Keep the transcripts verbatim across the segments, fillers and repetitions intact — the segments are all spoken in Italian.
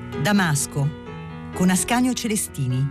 Damasco con Ascanio Celestini.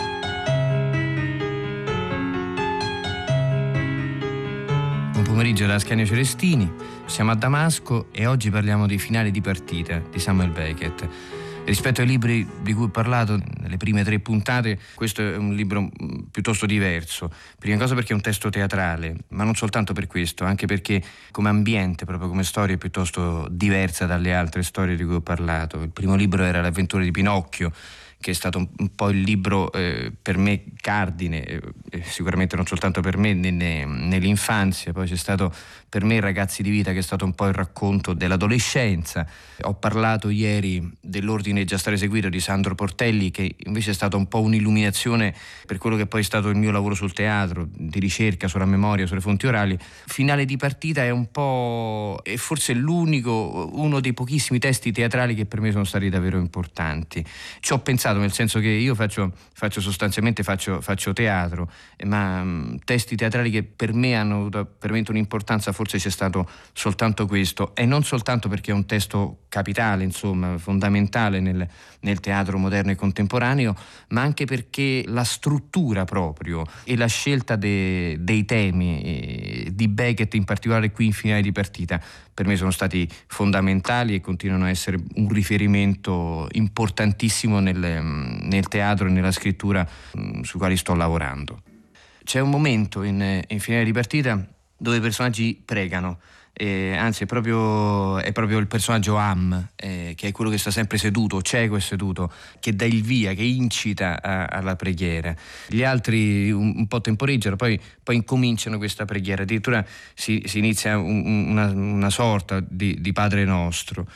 Buon pomeriggio da Ascanio Celestini. Siamo a Damasco e oggi parliamo di Finale di partita di Samuel Beckett. Rispetto ai libri di cui ho parlato nelle prime tre puntate, questo è un libro piuttosto diverso. Prima cosa perché è un testo teatrale, ma non soltanto per questo, anche perché come ambiente, proprio come storia, è piuttosto diversa dalle altre storie di cui ho parlato. Il primo libro era L'avventura di Pinocchio, che è stato un, un po' il libro eh, per me cardine, eh, sicuramente non soltanto per me nelle, nell'infanzia. Poi c'è stato per me Ragazzi di vita, che è stato un po' il racconto dell'adolescenza. Ho parlato ieri dell'Ordine già stato eseguito di Sandro Portelli, che invece è stato un po' un'illuminazione per quello che poi è stato il mio lavoro sul teatro, di ricerca sulla memoria, sulle fonti orali. Finale di partita è un po', è forse l'unico, uno dei pochissimi testi teatrali che per me sono stati davvero importanti. Ci ho pensato, nel senso che io faccio, faccio sostanzialmente faccio, faccio teatro, ma mh, testi teatrali che per me hanno avuto veramente un'importanza, forse c'è stato soltanto questo, e non soltanto perché è un testo capitale, insomma, fondamentale nel, nel teatro moderno e contemporaneo, ma anche perché la struttura proprio e la scelta de, dei temi eh, di Beckett, in particolare qui in Finale di partita, per me sono stati fondamentali e continuano a essere un riferimento importantissimo nel, nel teatro e nella scrittura mh, sui quali sto lavorando. C'è un momento in, in Finale di partita dove i personaggi pregano. Eh, anzi è proprio, è proprio il personaggio Am, eh, che è quello che sta sempre seduto, cieco e seduto, che dà il via, che incita a, alla preghiera. Gli altri un, un po' temporeggiano, poi, poi incominciano questa preghiera. Addirittura si, si inizia un, una, una sorta di, di Padre Nostro.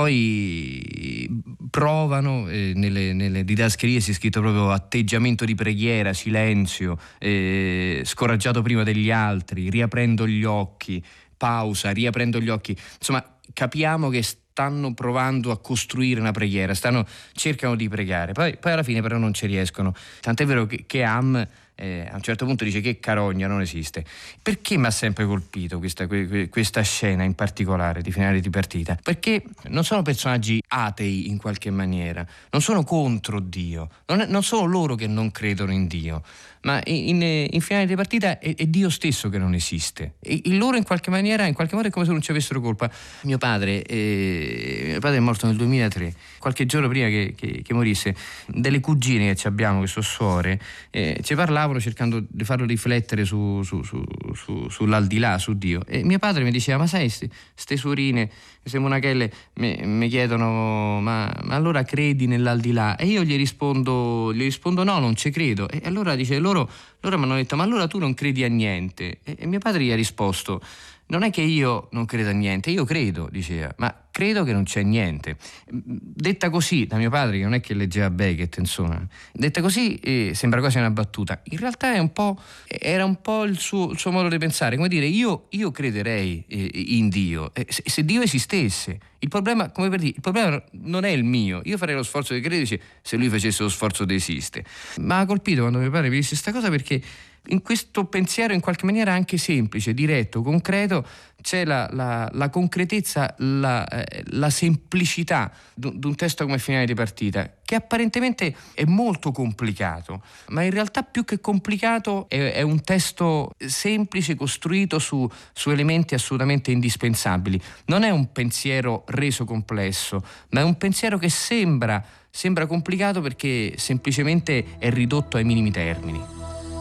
Poi provano, eh, nelle, nelle didascalie si è scritto proprio atteggiamento di preghiera, silenzio, eh, scoraggiato prima degli altri, riaprendo gli occhi, pausa, riaprendo gli occhi. Insomma, capiamo che stanno provando a costruire una preghiera, stanno, cercano di pregare, poi, poi alla fine però non ci riescono. Tant'è vero che, che Am eh, a un certo punto dice che carogna, non esiste. Perché mi ha sempre colpito questa, questa scena in particolare di Finale di partita? Perché non sono personaggi atei in qualche maniera, non sono contro Dio, non, è, non sono loro che non credono in Dio, ma in, in Finale di partita è, è Dio stesso che non esiste, e in loro in qualche maniera in qualche modo è come se non ci avessero colpa. Mio padre eh, mio padre è morto nel duemilatré, qualche giorno prima che, che, che morisse. Delle cugine che abbiamo, che sono suore, eh, ci parlavano cercando di farlo riflettere su, su, su, su, sull'aldilà, su Dio, e mio padre mi diceva: ma sai, ste suorine, queste monachelle mi chiedono ma, ma allora credi nell'aldilà? E io gli rispondo gli rispondo no, non ci credo. E allora dice loro loro mi hanno detto: ma allora tu non credi a niente? E, e mio padre gli ha risposto: non è che io non credo a niente, io credo, diceva, ma credo che non c'è niente. Detta così da mio padre, che non è che leggeva Beckett, insomma, detta così eh, sembra quasi una battuta. In realtà è un po', era un po' il suo, il suo modo di pensare, come dire, io, io crederei eh, in Dio, eh, se, se Dio esistesse. Il problema, come per dire, il problema non è il mio, io farei lo sforzo di crederci se lui facesse lo sforzo di esistere. Ma ha colpito quando mio padre mi disse questa cosa, perché in questo pensiero in qualche maniera anche semplice, diretto, concreto, c'è la, la, la concretezza, la, eh, la semplicità di un testo come Finale di partita, che apparentemente è molto complicato, ma in realtà più che complicato è, è un testo semplice, costruito su, su elementi assolutamente indispensabili. Non è un pensiero reso complesso, ma è un pensiero che sembra, sembra complicato perché semplicemente è ridotto ai minimi termini.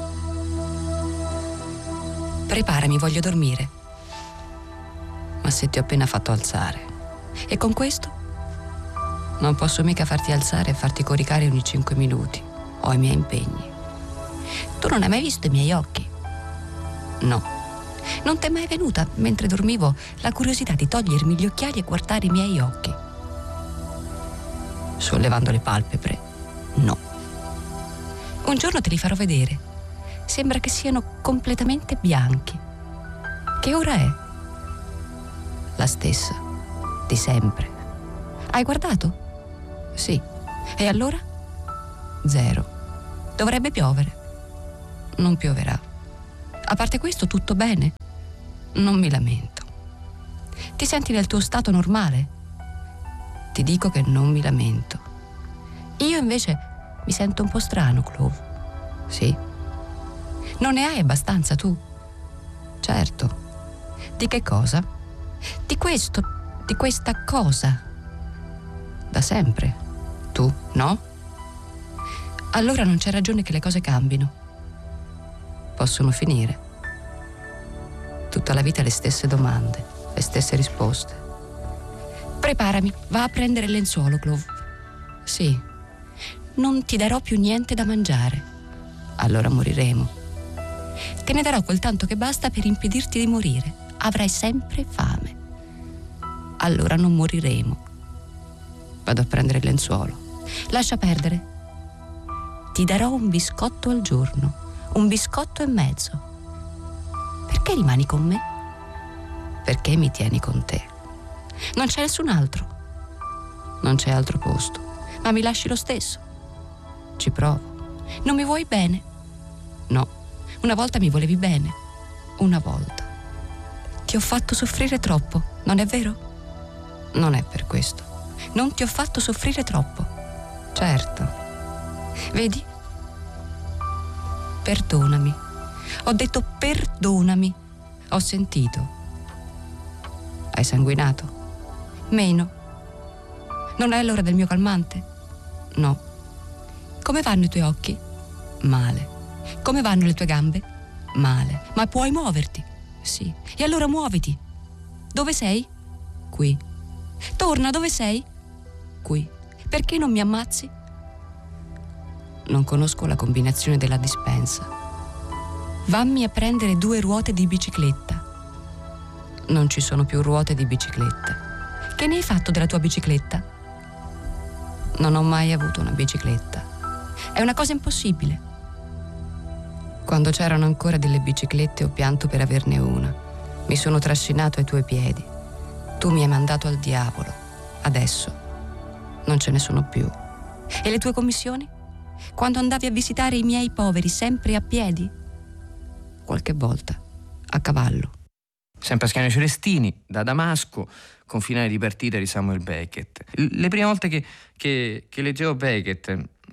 Preparami, voglio dormire. Ma se ti ho appena fatto alzare. E con questo? Non posso mica farti alzare e farti coricare ogni cinque minuti. Ho i miei impegni. Tu non hai mai visto i miei occhi? No. Non ti è mai venuta, mentre dormivo, la curiosità di togliermi gli occhiali e guardare i miei occhi? Sollevando le palpebre? No. Un giorno te li farò vedere. Sembra che siano completamente bianchi. Che ora è? La stessa, di sempre. Hai guardato? Sì. E allora? Zero. Dovrebbe piovere. Non pioverà. A parte questo, tutto bene. Non mi lamento. Ti senti nel tuo stato normale? Ti dico che non mi lamento. Io invece mi sento un po' strano, Clove. Sì. Non ne hai abbastanza tu? Certo. Di che cosa? Di questo, di questa cosa. Da sempre. Tu, no? Allora non c'è ragione che le cose cambino. Possono finire. Tutta la vita le stesse domande, le stesse risposte. Preparami, va a prendere il lenzuolo, Clove. Sì. Non ti darò più niente da mangiare. Allora moriremo. Te ne darò quel tanto che basta per impedirti di morire. Avrai sempre fame. Allora non moriremo. Vado a prendere il lenzuolo. Lascia perdere. Ti darò un biscotto al giorno, un biscotto e mezzo. Perché rimani con me? Perché mi tieni con te. Non c'è nessun altro. Non c'è altro posto. Ma mi lasci lo stesso. Ci provo. Non mi vuoi bene? No. Una volta mi volevi bene. Una volta. Ti ho fatto soffrire troppo, non è vero? Non è per questo. Non ti ho fatto soffrire troppo. Certo. Vedi? Perdonami. Ho detto perdonami. Ho sentito. Hai sanguinato? Meno. Non è l'ora del mio calmante? No. Come vanno i tuoi occhi? Male. Come vanno le tue gambe? Male. Ma puoi muoverti? Sì. E allora muoviti. Dove sei? Qui. Torna, dove sei? Qui. Perché non mi ammazzi? Non conosco la combinazione della dispensa. Vammi a prendere due ruote di bicicletta. Non ci sono più ruote di bicicletta. Che ne hai fatto della tua bicicletta? Non ho mai avuto una bicicletta. È una cosa impossibile. Quando c'erano ancora delle biciclette ho pianto per averne una. Mi sono trascinato ai tuoi piedi. Tu mi hai mandato al diavolo. Adesso non ce ne sono più. E le tue commissioni? Quando andavi a visitare i miei poveri sempre a piedi? Qualche volta a cavallo. Sempre a Ascanio Celestini, da Damasco, con finale di partita di Samuel Beckett. Le prime volte che, che, che leggevo Beckett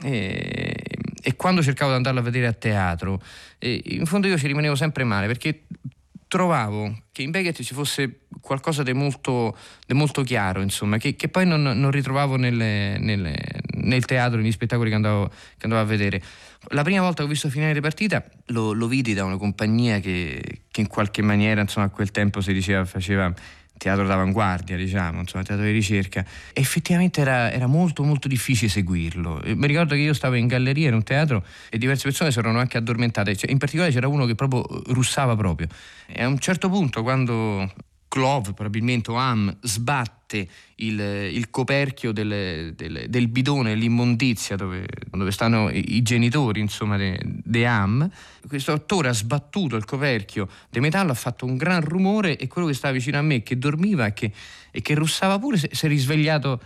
e, e quando cercavo di andarlo a vedere a teatro, e in fondo io ci rimanevo sempre male, perché trovavo che in Beckett ci fosse qualcosa di molto, di molto chiaro, insomma, che, che poi non, non ritrovavo nelle, nelle, nel teatro, negli spettacoli che andavo, che andavo a vedere. La prima volta che ho visto finale di partita lo, lo vidi da una compagnia che, che in qualche maniera, insomma, a quel tempo si diceva faceva teatro d'avanguardia, diciamo, insomma, teatro di ricerca. Effettivamente era, era molto molto difficile seguirlo. E mi ricordo che io stavo in galleria in un teatro e diverse persone si erano anche addormentate, cioè, in particolare c'era uno che proprio russava proprio. E a un certo punto, quando Clove, probabilmente, o Ham, sbatte il, il coperchio del, del, del bidone, l'immondizia dove, dove stanno i, i genitori, insomma, di Ham, questo attore ha sbattuto il coperchio di metallo, ha fatto un gran rumore e quello che stava vicino a me, che dormiva e che, e che russava pure, si, si è risvegliato.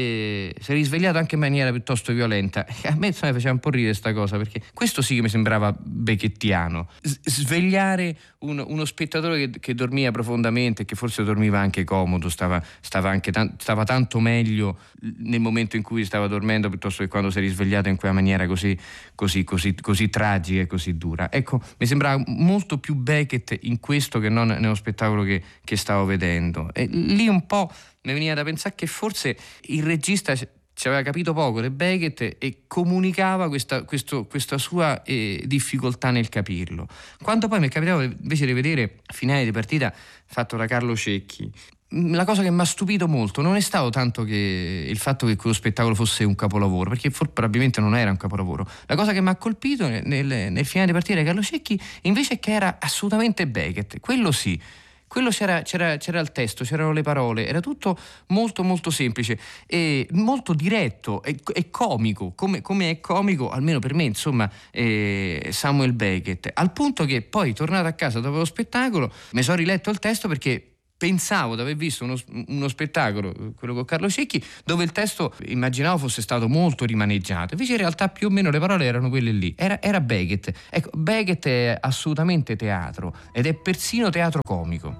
E si è risvegliato anche in maniera piuttosto violenta. E a me, insomma, faceva un po' ridere sta cosa, perché questo sì che mi sembrava beckettiano, S- svegliare un, uno spettatore che, che dormia profondamente, che forse dormiva anche comodo, stava, stava anche tan- stava tanto meglio nel momento in cui stava dormendo piuttosto che quando si è risvegliato in quella maniera così, così, così, così tragica e così dura. Ecco, mi sembrava molto più Beckett in questo che non nello spettacolo che, che stavo vedendo. E lì un po' mi veniva da pensare che forse il regista ci aveva capito poco di Beckett e comunicava questa, questo, questa sua eh, difficoltà nel capirlo. Quando poi mi capitava invece di vedere finale di partita fatto da Carlo Cecchi, la cosa che mi ha stupito molto non è stato tanto che il fatto che quello spettacolo fosse un capolavoro, perché for- probabilmente non era un capolavoro. La cosa che mi ha colpito nel, nel, nel finale di partita di Carlo Cecchi invece è che era assolutamente Beckett, quello sì. Quello c'era, c'era, c'era il testo, c'erano le parole, era tutto molto molto semplice e molto diretto e, e comico, come, come è comico, almeno per me, insomma, eh, Samuel Beckett, al punto che poi, tornato a casa dopo lo spettacolo, mi sono riletto il testo perché pensavo di aver visto uno, uno spettacolo, quello con Carlo Cecchi, dove il testo immaginavo fosse stato molto rimaneggiato, invece in realtà più o meno le parole erano quelle lì, era, era Beckett. Ecco, Beckett è assolutamente teatro ed è persino teatro comico.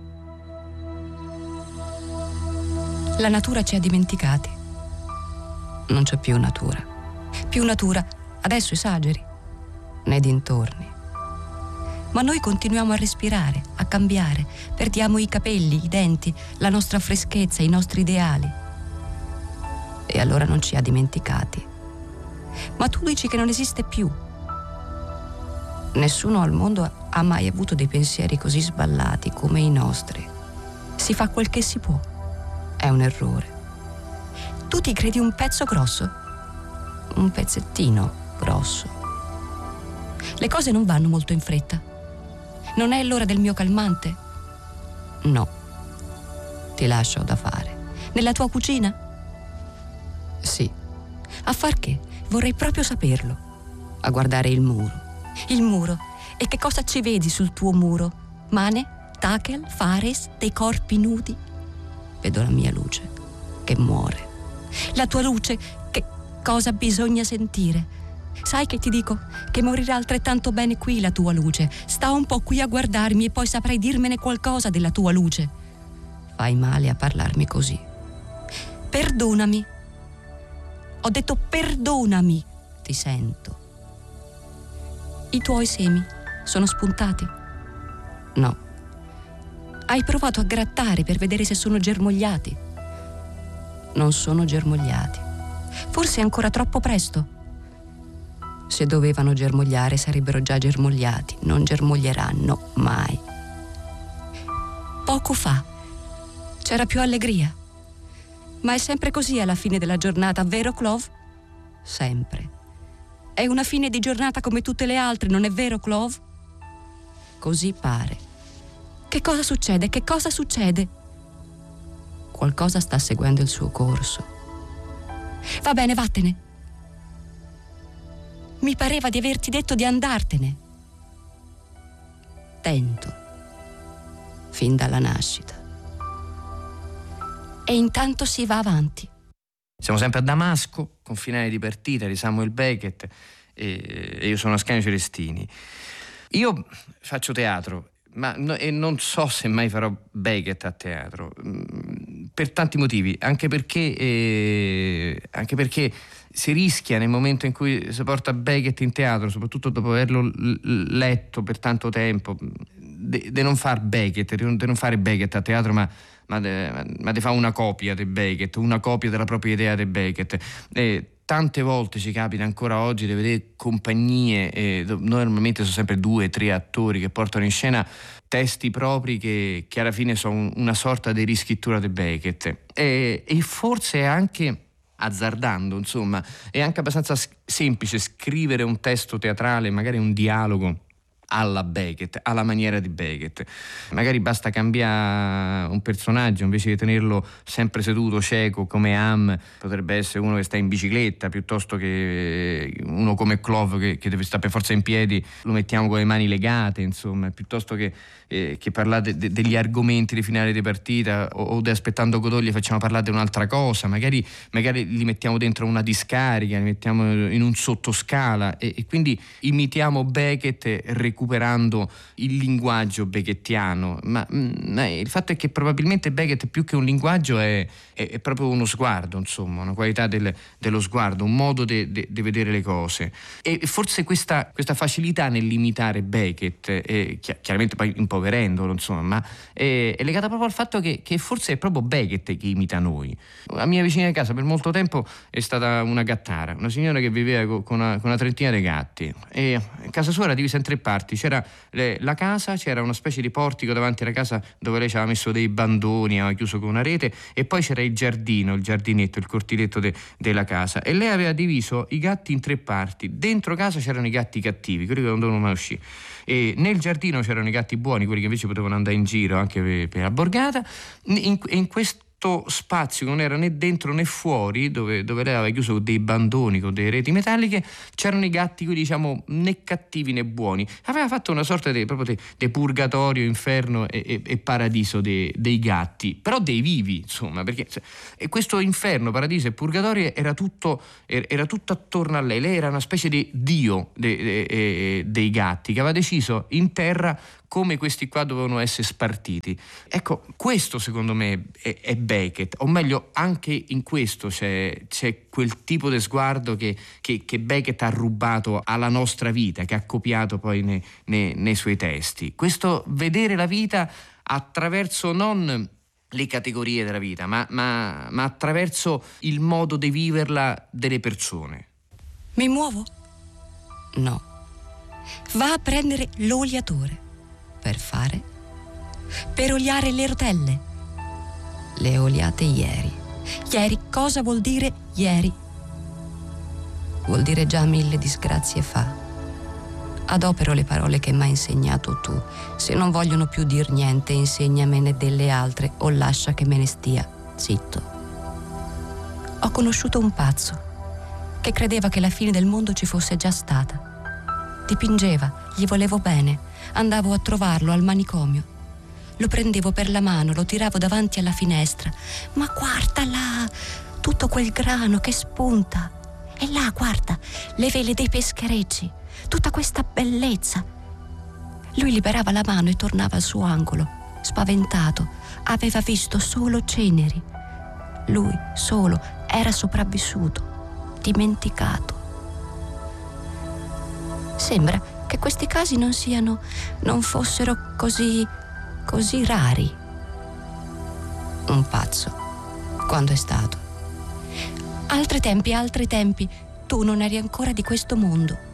La natura ci ha dimenticati. Non c'è più natura. Più natura, adesso esageri, nei dintorni. Ma noi continuiamo a respirare, a cambiare, perdiamo i capelli, i denti, la nostra freschezza, i nostri ideali. E allora non ci ha dimenticati. Ma tu dici che non esiste più. Nessuno al mondo ha mai avuto dei pensieri così sballati come i nostri. Si fa quel che si può. È un errore. Tu ti credi un pezzo grosso? Un pezzettino grosso. Le cose non vanno molto in fretta. Non è l'ora del mio calmante? No. Ti lascio da fare. Nella tua cucina? Sì. A far che? Vorrei proprio saperlo. A guardare il muro. Il muro. E che cosa ci vedi sul tuo muro? Mane? Takel? Fares? Dei corpi nudi? Vedo la mia luce, che muore. La tua luce, che cosa bisogna sentire? Sai che ti dico? Che morirà altrettanto bene qui la tua luce. Sta un po' qui a guardarmi e poi saprai dirmene qualcosa della tua luce. Fai male a parlarmi così. Perdonami. Ho detto perdonami. Ti sento. I tuoi semi sono spuntati? No. Hai provato a grattare per vedere se sono germogliati? Non sono germogliati. Forse è ancora troppo presto. Se dovevano germogliare sarebbero già germogliati. Non germoglieranno mai. Poco fa c'era più allegria. Ma è sempre così alla fine della giornata, vero Clove? Sempre. È una fine di giornata come tutte le altre, non è vero Clove? Così pare. Che cosa succede? Che cosa succede? Qualcosa sta seguendo il suo corso. Va bene, vattene. Mi pareva di averti detto di andartene. Tento. Fin dalla nascita. E intanto si va avanti. Siamo sempre a Damasco, con finale di partita di Samuel Beckett e, e io sono Ascanio Celestini. Io faccio teatro, ma no, e non so se mai farò Beckett a teatro, mh, per tanti motivi, anche perché, eh, anche perché si rischia nel momento in cui si porta Beckett in teatro, soprattutto dopo averlo l- letto per tanto tempo, di non far Beckett, di non, non fare Beckett a teatro, ma ma di fare una copia di Beckett, una copia della propria idea di Beckett. E tante volte ci capita ancora oggi di vedere compagnie, e normalmente sono sempre due o tre attori che portano in scena testi propri che, che alla fine sono una sorta di riscrittura di Beckett. E, e forse è anche, azzardando, insomma, è anche abbastanza semplice scrivere un testo teatrale, magari un dialogo alla Beckett, alla maniera di Beckett. Magari basta cambiare un personaggio, invece di tenerlo sempre seduto, cieco come Ham, potrebbe essere uno che sta in bicicletta, piuttosto che uno come Clove che, che deve stare per forza in piedi, lo mettiamo con le mani legate, insomma, piuttosto che, eh, che parlare de, degli argomenti di finale di partita o, o di Aspettando Godot, gli facciamo parlare di un'altra cosa, magari, magari li mettiamo dentro una discarica, li mettiamo in un sottoscala e, e quindi imitiamo Beckett e recuperando il linguaggio beckettiano, ma mh, il fatto è che probabilmente Beckett più che un linguaggio è, è, è proprio uno sguardo, insomma, una qualità del, dello sguardo, un modo di vedere le cose. E forse questa, questa facilità nell'imitare Beckett, eh, chiaramente poi impoverendolo, insomma, ma è, è legata proprio al fatto che, che forse è proprio Beckett che imita noi. La mia vicina di casa per molto tempo è stata una gattara, una signora che viveva con una, con una trentina di gatti, e casa sua era divisa in tre parti. C'era le, la casa, c'era una specie di portico davanti alla casa dove lei ci aveva messo dei bandoni, aveva chiuso con una rete, e poi c'era il giardino, il giardinetto, il cortiletto de, della casa, e lei aveva diviso i gatti in tre parti. Dentro casa c'erano i gatti cattivi, quelli che non dovevano mai uscire, e nel giardino c'erano i gatti buoni, quelli che invece potevano andare in giro anche per, per la borgata. In, in questo spazio che non era né dentro né fuori, dove, dove lei aveva chiuso con dei bandoni, con delle reti metalliche, c'erano i gatti, quelli diciamo né cattivi né buoni. Aveva fatto una sorta di proprio di purgatorio, inferno e, e, e paradiso de, dei gatti, però dei vivi, insomma, perché e questo inferno, paradiso e purgatorio era tutto, era tutto attorno a lei. Lei era una specie di dio de, de, de, dei gatti, che aveva deciso in terra come questi qua dovevano essere spartiti. Ecco, questo secondo me è, è Beckett, o meglio anche in questo c'è, c'è quel tipo di sguardo che, che, che Beckett ha rubato alla nostra vita, che ha copiato poi nei, nei, nei suoi testi. Questo vedere la vita attraverso non le categorie della vita, ma, ma, ma attraverso il modo di viverla delle persone. Mi muovo? No. Va a prendere l'oliatore. Per fare? Per oliare le rotelle. Le oliate ieri. Ieri cosa vuol dire ieri? Vuol dire già mille disgrazie fa. Adopero le parole che m'hai insegnato tu. Se non vogliono più dir niente, insegnamene delle altre o lascia che me ne stia zitto. Ho conosciuto un pazzo che credeva che la fine del mondo ci fosse già stata. Dipingeva, gli volevo bene, andavo a trovarlo al manicomio. Lo prendevo per la mano, lo tiravo davanti alla finestra. Ma guarda là, tutto quel grano che spunta. E là, guarda, le vele dei pescherecci. Tutta questa bellezza. Lui liberava la mano e tornava al suo angolo, spaventato. Aveva visto solo ceneri. Lui, solo, era sopravvissuto, dimenticato. Sembra che questi casi non siano, non fossero così, così rari. Un pazzo. Quando è stato? Altri tempi, altri tempi. Tu non eri ancora di questo mondo.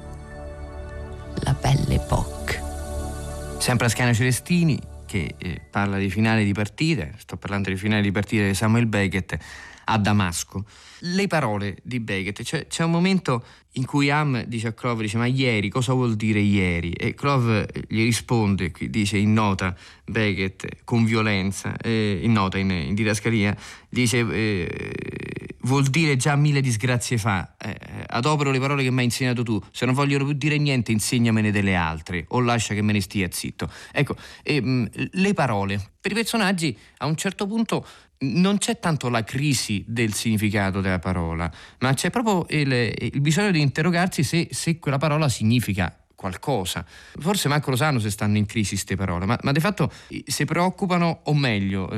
La belle époque. Sempre Ascanio Celestini, che eh, parla di finali di partite, sto parlando di finali di partite di Samuel Beckett a Damasco. Le parole di Beckett, cioè, c'è un momento in cui Ham dice a Clove, dice: ma ieri, cosa vuol dire ieri? E Clove gli risponde, dice in nota Beckett con violenza, eh, in nota, in, in didascalia, dice eh, vuol dire già mille disgrazie fa, eh, adopero le parole che mi hai insegnato tu, se non vogliono più dire niente insegnamene delle altre o lascia che me ne stia zitto. Ecco, eh, mh, le parole per i personaggi a un certo punto non c'è tanto la crisi del significato della parola, ma c'è proprio il, il bisogno di interrogarsi se, se quella parola significa qualcosa. Forse manco lo sanno se stanno in crisi queste parole, ma, ma di fatto si preoccupano, o meglio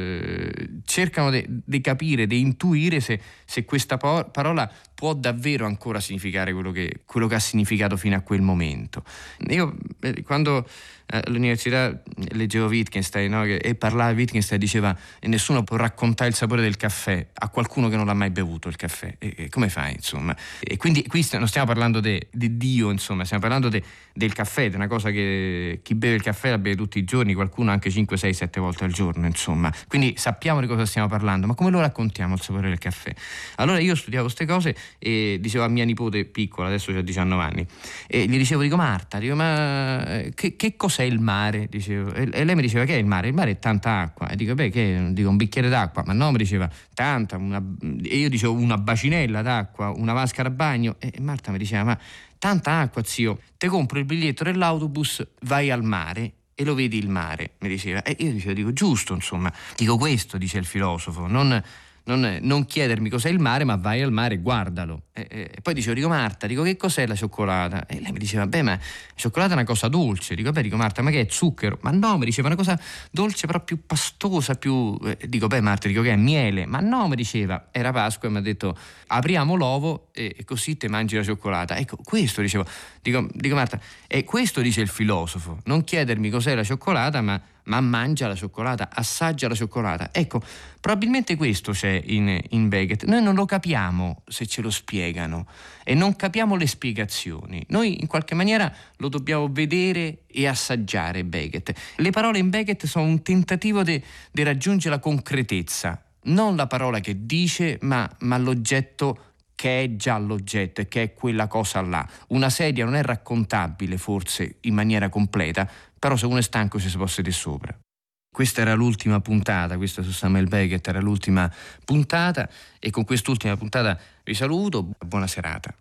eh, cercano di capire, di intuire se, se questa po- parola può davvero ancora significare quello che, quello che ha significato fino a quel momento. Io eh, quando all'università leggevo Wittgenstein, no? E parlava Wittgenstein, diceva: e nessuno può raccontare il sapore del caffè a qualcuno che non l'ha mai bevuto il caffè, e, e come fai, insomma? E quindi qui non stiamo parlando di Dio, insomma, stiamo parlando de, del caffè, di una cosa che chi beve il caffè la beve tutti i giorni, qualcuno anche cinque, sei, sette volte al giorno, insomma, quindi sappiamo di cosa stiamo parlando, ma come lo raccontiamo il sapore del caffè? Allora io studiavo queste cose e dicevo a mia nipote piccola, adesso c'ha diciannove anni, e gli dicevo, dico: Marta, dico, ma che, che cos'è il mare? Dicevo, e lei mi diceva: che è il mare? Il mare è tanta acqua. E dico: beh, che? Dico, un bicchiere d'acqua. Ma no, mi diceva: tanta, una... e io dicevo: una bacinella d'acqua, una vasca da bagno. E Marta mi diceva: ma tanta acqua, zio, te compro il biglietto dell'autobus, vai al mare e lo vedi il mare, mi diceva. E io dicevo, dico, giusto, insomma, dico, questo dice il filosofo, non Non, non chiedermi cos'è il mare, ma vai al mare e guardalo. E, e, e poi dicevo, dico: Marta, dico, che cos'è la cioccolata? E lei mi diceva: beh, ma la cioccolata è una cosa dolce. Dico: beh, dico, Marta, ma che è, zucchero? Ma no, mi diceva, una cosa dolce però più pastosa, più... Eh, dico: beh, Marta, dico, che è, miele? Ma no, mi diceva, era Pasqua e mi ha detto: apriamo l'ovo e, e così te mangi la cioccolata. Ecco, questo dicevo, dico, dico Marta, e questo dice il filosofo, non chiedermi cos'è la cioccolata, ma ma mangia la cioccolata, assaggia la cioccolata. Ecco, probabilmente questo c'è in, in Beckett. Noi non lo capiamo se ce lo spiegano e non capiamo le spiegazioni. Noi in qualche maniera lo dobbiamo vedere e assaggiare Beckett. Le parole in Beckett sono un tentativo di raggiungere la concretezza, non la parola che dice, ma, ma l'oggetto che è già l'oggetto e che è quella cosa là. Una sedia non è raccontabile forse in maniera completa, però se uno è stanco ci si può sedere sopra. Questa era l'ultima puntata, questa su Samuel Beckett era l'ultima puntata, e con quest'ultima puntata vi saluto, buona serata.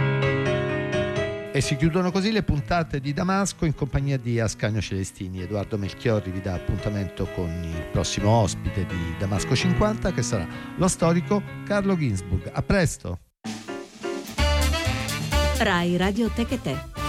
E si chiudono così le puntate di Damasco in compagnia di Ascanio Celestini. Edoardo Melchiorri vi dà appuntamento con il prossimo ospite di Damasco cinquanta, che sarà lo storico Carlo Ginzburg. A presto! Rai Radio Tech e Te.